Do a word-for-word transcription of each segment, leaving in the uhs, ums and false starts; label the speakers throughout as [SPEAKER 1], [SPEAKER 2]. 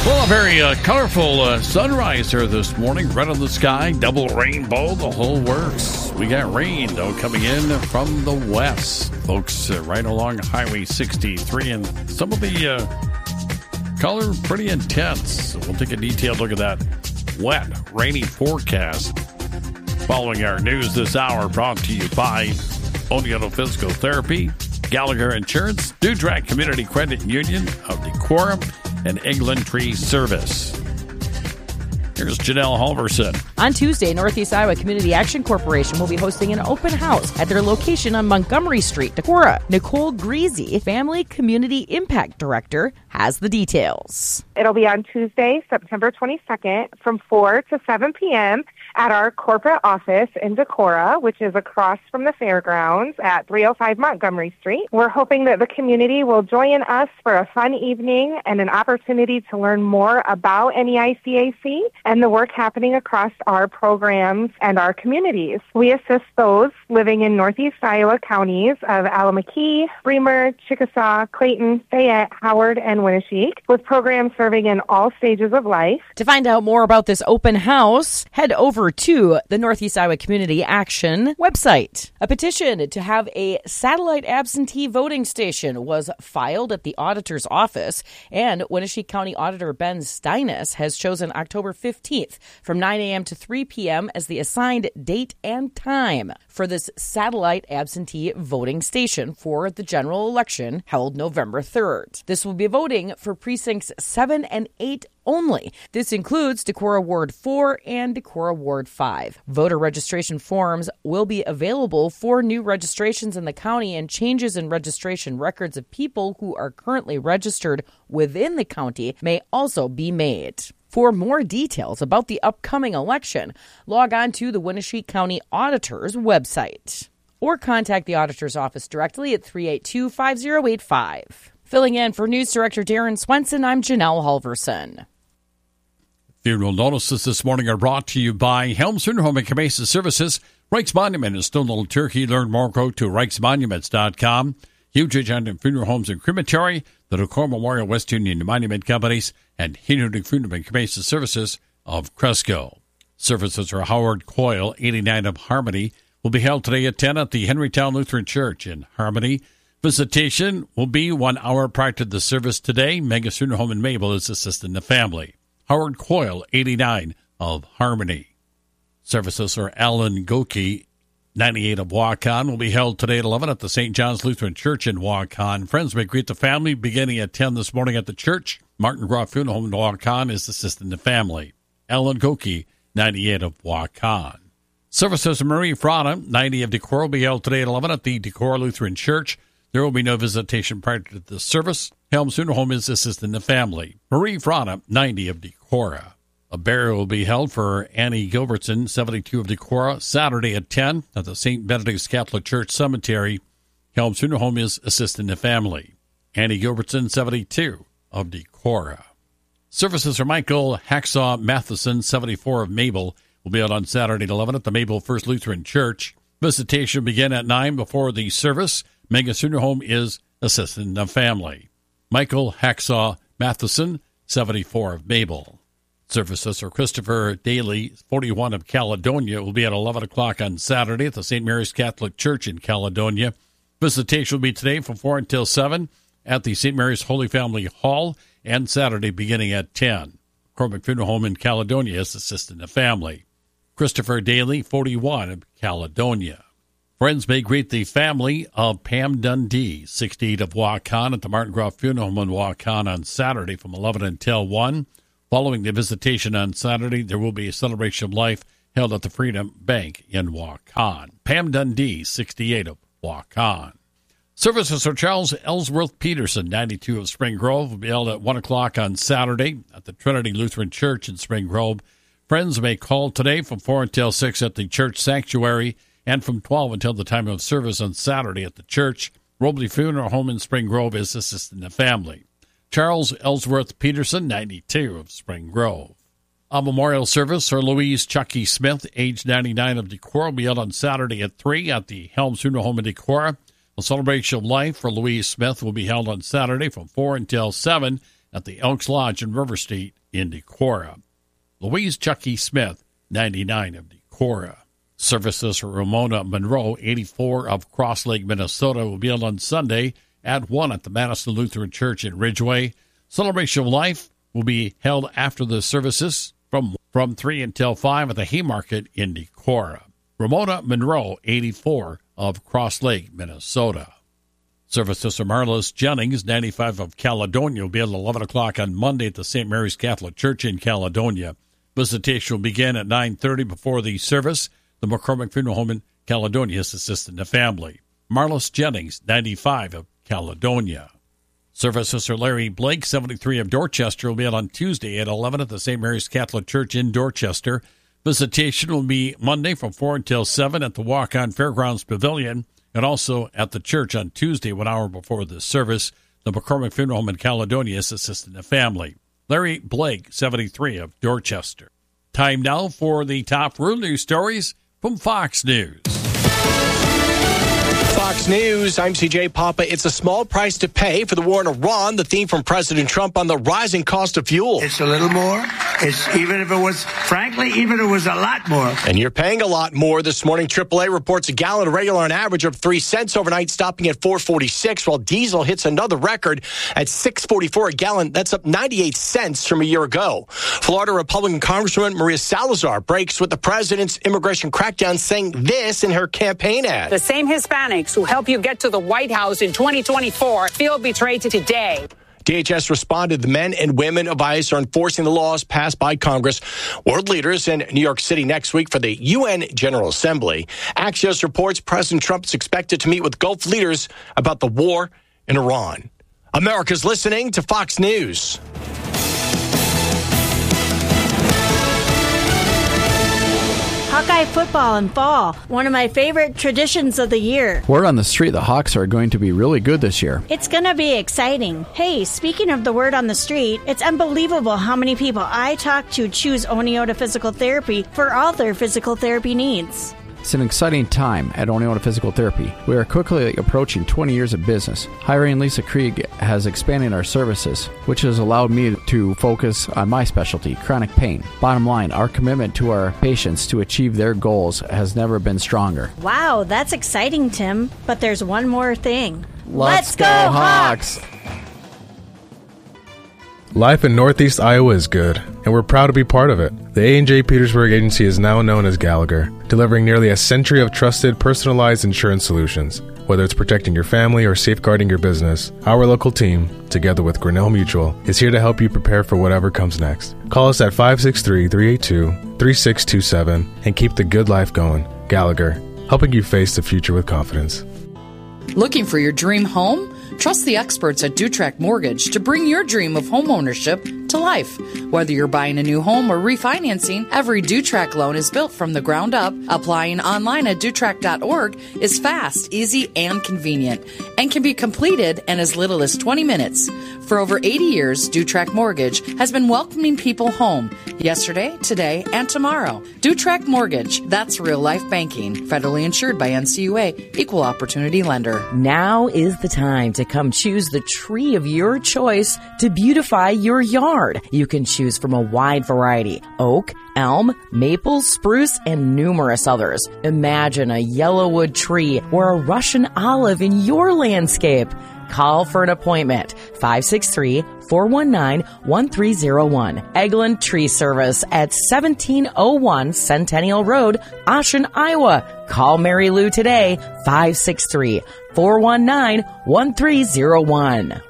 [SPEAKER 1] Well, a very uh, colorful uh, sunrise here this morning. Red on the sky, double rainbow, the whole works. We got rain, though, coming in from the west. Folks, uh, right along Highway sixty-three, and some of the uh, color pretty intense. So we'll take a detailed look at that wet, rainy forecast. Following our news this hour, brought to you by Oneonta Physical Therapy, Gallagher Insurance, Dewdrak Community Credit Union of Decorah, and England Tree Service. Here's Janelle Halverson.
[SPEAKER 2] On Tuesday, Northeast Iowa Community Action Corporation will be hosting an open house at their location on Montgomery Street, Decorah. Nicole Greasy, Family Community Impact Director, has the details.
[SPEAKER 3] It'll be on Tuesday, September twenty-second from four to seven p.m. at our corporate office in Decorah, which is across from the fairgrounds at three oh five Montgomery Street. We're hoping that the community will join us for a fun evening and an opportunity to learn more about N E I C A C and the work happening across our programs and our communities. We assist those living in Northeast Iowa counties of Allamakee, Bremer, Chickasaw, Clayton, Fayette, Howard, and Winneshiek, with programs serving in all stages of life.
[SPEAKER 2] To find out more about this open house, head over to the Northeast Iowa Community Action website. A petition to have a satellite absentee voting station was filed at the auditor's office, and Winneshiek County Auditor Ben Steinis has chosen October fifteenth from nine a.m. to three p.m. as the assigned date and time for this satellite absentee voting station for the general election held November third. This will be voting for precincts seven and eight only. This includes Decorah Ward four and Decorah Ward five. Voter registration forms will be available for new registrations in the county, and changes in registration records of people who are currently registered within the county may also be made. For more details about the upcoming election, log on to the Winneshiek County Auditor's website or contact the Auditor's office directly at three eight two, five oh eight five. Filling in for News Director Darren Swenson, I'm Janelle Halverson.
[SPEAKER 1] Funeral notices this morning are brought to you by Helms Funeral Home and Cabeza Services, Reichs Monument in Stone Little Turkey. Learn more, go to reichs monuments dot com. Huge Agenda Funeral Homes and Crematory, the Decorah Memorial West Union Monument Companies, and Hindenburg Funeral and Cabeza Services of Cresco. Services for Howard Coyle, eighty-nine of Harmony, will be held today at ten at the Henrytown Lutheran Church in Harmony. Visitation will be one hour prior to the service today. Mega Funeral Home in Mabel is assisting the family. Howard Coyle, eighty-nine of Harmony. Services for Alan Goki, ninety-eight of Waukon, will be held today at eleven at the Saint John's Lutheran Church in Waukon. Friends may greet the family beginning at ten this morning at the church. Martin Groff Funeral Home in Waukon is assisting the family. Alan Goki, ninety-eight of Waukon. Services for Marie Frana, ninety of Decorah, will be held today at eleven at the Decorah Lutheran Church. There will be no visitation prior to the service. Helms Funeral Home is assisting the family. Marie Frana, ninety of Decorah. A burial will be held for Annie Gilbertson, seventy-two of Decorah, Saturday at ten at the Saint Benedict's Catholic Church Cemetery. Helms Funeral Home is assisting the family. Annie Gilbertson, seventy-two of Decorah. Services for Michael Hacksaw Matheson, seventy-four of Mabel, will be held on Saturday at eleven at the Mabel First Lutheran Church. Visitation will begin at nine before the service. Mega Funeral Home is assisting the family. Michael Hacksaw Matheson, seventy-four of Mabel. Services for Christopher Daly, forty-one of Caledonia, will be at eleven o'clock on Saturday at the Saint Mary's Catholic Church in Caledonia. Visitation will be today from four until seven at the Saint Mary's Holy Family Hall, and Saturday beginning at ten. Cormac Funeral Home in Caledonia is assisting the family. Christopher Daly, forty-one of Caledonia. Friends may greet the family of Pam Dundee, sixty-eight of Waukon, at the Martin Groff Funeral Home in Waukon on Saturday from eleven until one. Following the visitation on Saturday, there will be a celebration of life held at the Freedom Bank in Waukon. Pam Dundee, sixty-eight of Waukon. Services for Charles Ellsworth Peterson, ninety-two of Spring Grove, will be held at one o'clock on Saturday at the Trinity Lutheran Church in Spring Grove. Friends may call today from four until six at the church sanctuary, and from twelve until the time of service on Saturday at the church. Robley Funeral Home in Spring Grove is assisting the family. Charles Ellsworth Peterson, ninety-two of Spring Grove. A memorial service for Louise Chucky Smith, age ninety-nine of Decorah, will be held on Saturday at three at the Helms Funeral Home in Decorah. A celebration of life for Louise Smith will be held on Saturday from four until seven at the Elks Lodge in River Street in Decorah. Louise Chucky Smith, ninety-nine of Decorah. Services for Ramona Monroe, eighty-four of Cross Lake, Minnesota, will be held on Sunday at one at the Madison Lutheran Church in Ridgeway. Celebration of Life will be held after the services from, from three until five at the Haymarket in Decorah. Ramona Monroe, eighty-four of Cross Lake, Minnesota. Services for Marlis Jennings, ninety-five of Caledonia, will be at eleven o'clock on Monday at the Saint Mary's Catholic Church in Caledonia. Visitation will begin at nine thirty before the service. The McCormick Funeral Home in Caledonia is assisting the family. Marlis Jennings, ninety-five of Caledonia. Services for Larry Blake, seventy-three of Dorchester, will be held on Tuesday at eleven at the Saint Mary's Catholic Church in Dorchester. Visitation will be Monday from four until seven at the Walk-On Fairgrounds Pavilion, and also at the church on Tuesday, one hour before the service. The McCormick Funeral Home in Caledonia is assisting the family. Larry Blake, seventy-three of Dorchester. Time now for the top world news stories from Fox News.
[SPEAKER 4] Fox News, I'm C J Papa. It's a small price to pay for the war in Iran, the theme from President Trump on the rising cost of fuel.
[SPEAKER 5] It's a little more. It's even if it was, frankly, even if it was a lot more.
[SPEAKER 4] And you're paying a lot more this morning. triple A reports a gallon of regular on average of three cents overnight, stopping at four forty-six, while diesel hits another record at six forty-four a gallon. That's up ninety-eight cents from a year ago. Florida Republican Congresswoman Maria Salazar breaks with the president's immigration crackdown, saying this in her campaign ad.
[SPEAKER 6] The same Hispanics who help you get to the White House in twenty twenty-four feel betrayed today.
[SPEAKER 4] D H S responded the men and women of ICE are enforcing the laws passed by Congress. World leaders in New York City next week for the U N General Assembly. Axios reports President Trump is expected to meet with Gulf leaders about the war in Iran. America's listening to Fox News.
[SPEAKER 7] Hawkeye football in fall, one of my favorite traditions of the year.
[SPEAKER 8] Word on the street, the Hawks are going to be really good this year.
[SPEAKER 7] It's going to be exciting. Hey, speaking of the word on the street, it's unbelievable how many people I talk to choose Oneota Physical Therapy for all their physical therapy needs.
[SPEAKER 8] It's an exciting time at Oneota Physical Therapy. We are quickly approaching twenty years of business. Hiring Lisa Krieg has expanded our services, which has allowed me to focus on my specialty, chronic pain. Bottom line, our commitment to our patients to achieve their goals has never been stronger.
[SPEAKER 7] Wow, that's exciting, Tim. But there's one more thing.
[SPEAKER 8] Let's, Let's go, go Hawks! Hawks!
[SPEAKER 9] Life in Northeast Iowa is good, and we're proud to be part of it. The A and J Petersburg Agency is now known as Gallagher, delivering nearly a century of trusted, personalized insurance solutions. Whether it's protecting your family or safeguarding your business, our local team, together with Grinnell Mutual, is here to help you prepare for whatever comes next. Call us at five six three, three eight two, three six two seven and keep the good life going. Gallagher, helping you face the future with confidence.
[SPEAKER 10] Looking for your dream home? Trust the experts at Dutrack Mortgage to bring your dream of home ownership to life. Whether you're buying a new home or refinancing, every Dutrack loan is built from the ground up. Applying online at Dutrack dot org is fast, easy, and convenient, and can be completed in as little as twenty minutes. For over eighty years, Dutrack Mortgage has been welcoming people home yesterday, today, and tomorrow. Dutrack Mortgage, that's real life banking. Federally insured by N C U A, Equal Opportunity Lender.
[SPEAKER 2] Now is the time to come choose the tree of your choice to beautify your yard. You can choose from a wide variety: oak, elm, maple, spruce, and numerous others. Imagine a yellowwood tree or a Russian olive in your landscape. Call for an appointment. five six three, four one nine, one three zero one. Eglin Tree Service at seventeen oh one Centennial Road, Ashen, Iowa. Call Mary Lou today. five six three, four one nine, one three zero one.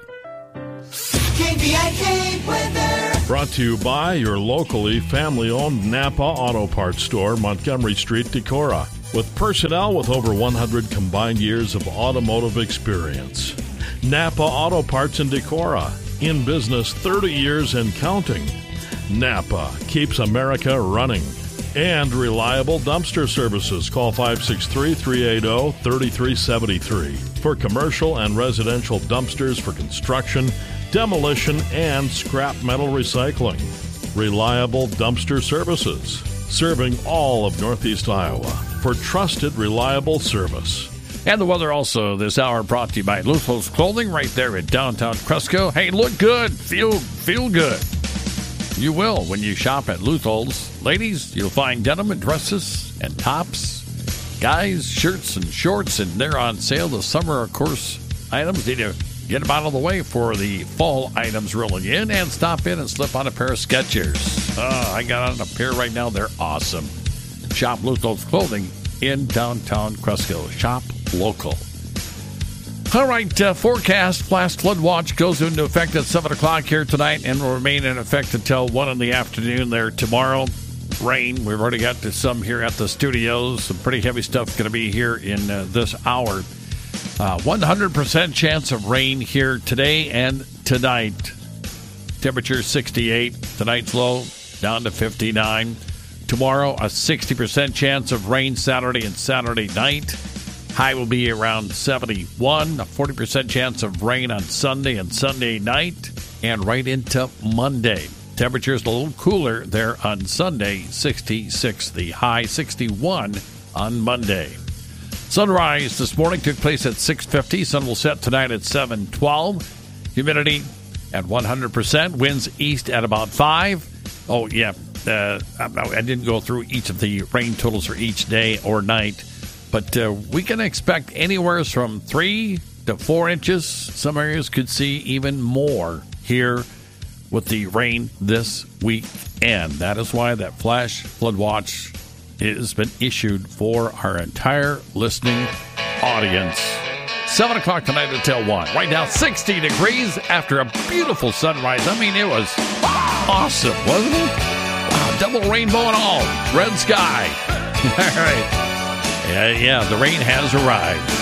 [SPEAKER 11] K B I K weather. Brought to you by your locally family-owned Napa Auto Parts Store, Montgomery Street, Decorah, with personnel with over one hundred combined years of automotive experience. Napa Auto Parts in Decorah, in business thirty years and counting. Napa keeps America running. And reliable dumpster services. Call five six three, three eight zero, three three seven three for commercial and residential dumpsters for construction, demolition, and scrap metal recycling. Reliable dumpster services, serving all of Northeast Iowa for trusted, reliable service.
[SPEAKER 1] And the weather also this hour brought to you by Lufos Clothing right there in downtown Cresco. Hey, look good, feel feel good. You will when you shop at Luthol's. Ladies, you'll find denim and dresses and tops. Guys, shirts and shorts, and they're on sale. The summer, of course, items. Need to get them out of the way for the fall items rolling in, and stop in and slip on a pair of Skechers. Oh, I got on a pair right now. They're awesome. Shop Luthol's Clothing in downtown Cresco. Shop local. All right, uh, forecast. Flash flood watch goes into effect at seven o'clock here tonight and will remain in effect until one in the afternoon there tomorrow. Rain. We've already got to some here at the studios. Some pretty heavy stuff going to be here in uh, this hour. Uh, one hundred percent chance of rain here today and tonight. Temperature sixty-eight. Tonight's low down to fifty-nine. Tomorrow, a sixty percent chance of rain Saturday and Saturday night. High will be around seventy-one. A forty percent chance of rain on Sunday and Sunday night. And right into Monday. Temperatures a little cooler there on Sunday, sixty-six. The high, sixty-one on Monday. Sunrise this morning took place at six fifty. Sun will set tonight at seven twelve. Humidity at one hundred percent. Winds east at about five. Oh, yeah. Uh, I didn't go through each of the rain totals for each day or night. But uh, we can expect anywhere from three to four inches. Some areas could see even more here with the rain this weekend. That is why that flash flood watch has been issued for our entire listening audience. seven o'clock tonight until one. Right now, sixty degrees after a beautiful sunrise. I mean, it was awesome, wasn't it? Wow, double rainbow and all. Red sky. All right. Yeah, yeah, the rain has arrived.